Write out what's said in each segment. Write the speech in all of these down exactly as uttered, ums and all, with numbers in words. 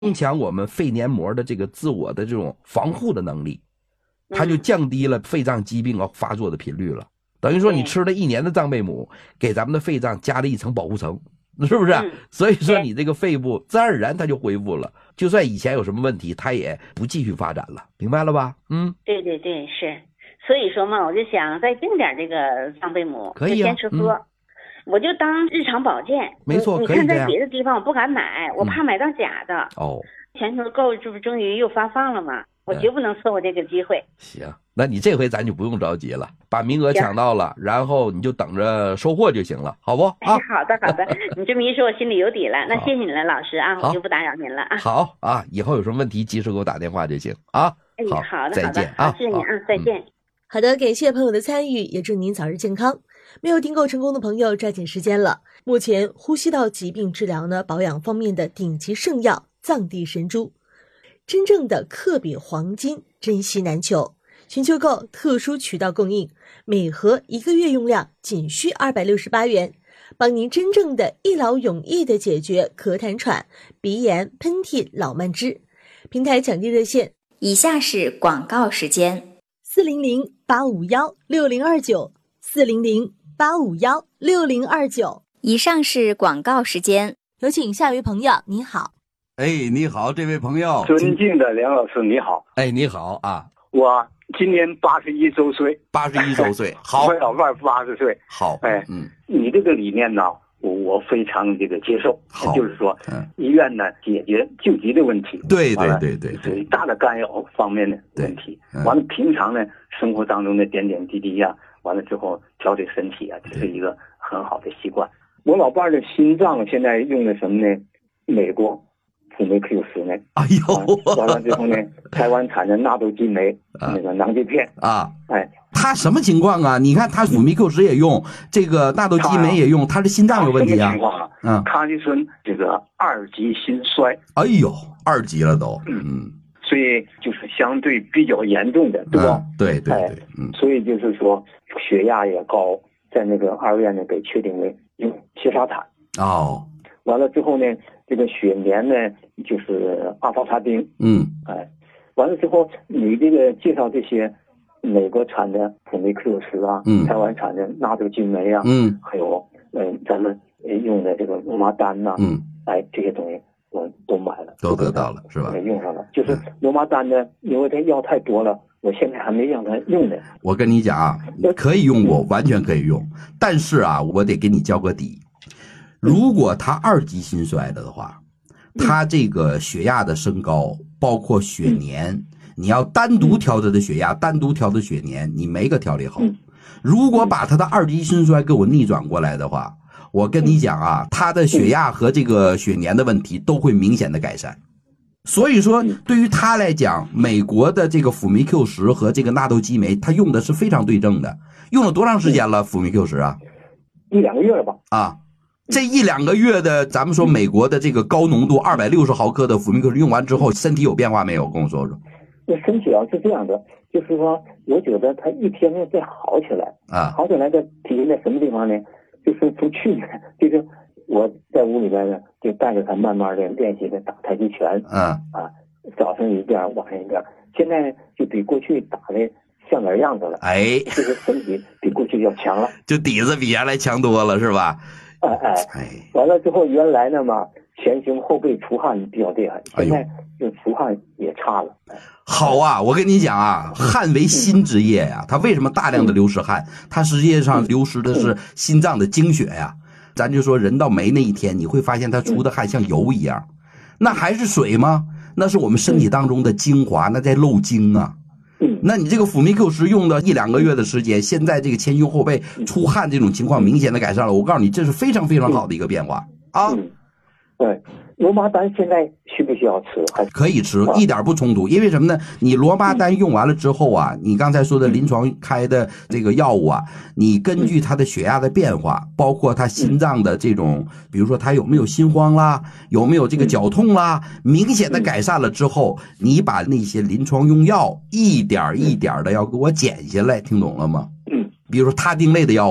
增强我们肺黏膜的这个自我的这种防护的能力，它就降低了肺脏疾病啊发作的频率了。等于说你吃了一年的藏贝母，给咱们的肺脏加了一层保护层，是不是？嗯、所以说你这个肺部自然而然它就恢复了，就算以前有什么问题，它也不继续发展了，明白了吧？嗯， 对对对，是。所以说嘛，我就想再订点这个藏贝母， 可以啊， 先吃喝。嗯，我就当日常保健， 没错， 你看在别的地方我不敢买，我怕买到假的。 哦， 全球购这不终于又发放了吗？我绝不能错过这个机会。 行，那你这回咱就不用着急了，把名额抢到了，然后你就等着收货就行了，好不？啊， 好的好的，你这么一说，我心里有底了。那谢谢你了，老师啊，我就不打扰您了啊。 好啊，以后有什么问题及时给我打电话就行啊。 哎， 好， 好的， 再见啊， 谢谢你啊，再见。嗯好的，感谢朋友的参与，也祝您早日健康。没有订购成功的朋友抓紧时间了。目前呼吸道疾病治疗呢，保养方面的顶级圣药藏地神珠，真正的克比黄金，珍稀难求。寻求购特殊渠道供应，每盒一个月用量仅需二百六十八元，帮您真正的一劳永逸的解决咳痰喘、鼻炎、喷嚏、老慢支。平台抢订热线： 以下是广告时间。 四零零八五幺六零二九，四零零八五幺六零二九。 以上是广告时间， 有请下一位朋友。你好， 哎，你好，这位朋友， 尊敬的梁老师，你好。 哎，你好啊， 我今年八十一周岁， 八十一周岁，好， 我老伴儿八十岁， 好， 哎， 嗯， 你这个理念呢？我我非常这个接受，就是说，嗯，医院呢解决救急的问题， 对对对对， 属于大的干扰方面的问题。完了，平常呢生活当中的点点滴滴呀、啊，完了之后调整身体啊，这是一个很好的习惯。我老伴儿的心脏现在用的什么呢？美国辅酶 Q 十呢？ 哎呦， 完了之后呢，台湾产的纳豆激酶那个囊剂片啊， 哎。 他什么情况啊？你看他辅酶 Q 十也用，这个纳豆激酶也用，他的心脏有问题啊？ 什么情况啊？嗯，卡利孙这个二级心衰。 哎呦，二级了都。 嗯，所以就是相对比较严重的，对吧？ 嗯、对对对，嗯。 所以就是说血压也高，在那个二院呢给确定为用缬沙坦。 哦。 完了之后呢，这个血粘呢就是阿法他汀。嗯。哎，完了之后你这个介绍这些。美国产的辅酶 Q 十啊，嗯，台湾产的纳豆激酶啊，嗯，还有嗯、呃、咱们用的这个罗麻丹呐、啊，嗯，哎这些东西我都买了， 都得到了是吧？ 用上了，就是罗麻丹呢，因为它药太多了，我现在还没让它用呢。 我跟你讲啊，可以用过，完全可以用，但是啊，我得给你交个底，如果他二级心衰了的话，他这个血压的升高，包括血粘。嗯，你要单独调他的血压，单独调的血粘，你没个调理好。如果把他的二级心衰给我逆转过来的话，我跟你讲啊，他的血压和这个血粘的问题都会明显的改善。所以说，对于他来讲，美国的这个辅酶 Q 十和这个纳豆激酶，他用的是非常对症的。用了多长时间了？辅酶 Q 十啊？ 一两个月了吧？ 啊。这一两个月的，咱们说美国的这个高浓度二百六十毫克的辅酶 Q 十用完之后，身体有变化没有？跟我说说。 那身体啊是这样的，就是说，我觉得他一天天在好起来啊，好起来的体现在什么地方呢？就是从去年，就是我在屋里边呢，就带着他慢慢的练习的打太极拳，啊啊，早上一遍，晚上一遍，现在呢就比过去打的像点样子了， 哎， 就是身体比过去要强了， 就底子比原来强多了，是吧？ 哎哎，完了之后，原来呢嘛，前胸后背出汗比较厉害，现在就出汗也差了。 好啊，我跟你讲啊，汗为心之液呀，它为什么大量的流失汗？它实际上流失的是心脏的精血呀。咱就说人到没那一天，你会发现它出的汗像油一样，那还是水吗？那是我们身体当中的精华，那在漏精啊。那你这个辅酶 Q 十用的一两个月的时间，现在这个前胸后背出汗这种情况明显的改善了。我告诉你，这是非常非常好的一个变化啊。 嗯，对，罗麻丹现在需不需要吃？还可以吃，一点不冲突。因为什么呢？你罗麻丹用完了之后啊，你刚才说的临床开的这个药物啊，你根据他的血压的变化，包括他心脏的这种，比如说他有没有心慌啦，有没有这个绞痛啦，明显的改善了之后，你把那些临床用药一点一点的要给我减下来，听懂了吗？ 嗯， 比如说他汀类的药物，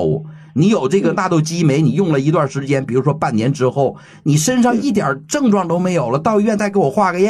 你有这个纳豆激酶，你用了一段时间，比如说半年之后，你身上一点症状都没有了，到医院再给我化个验。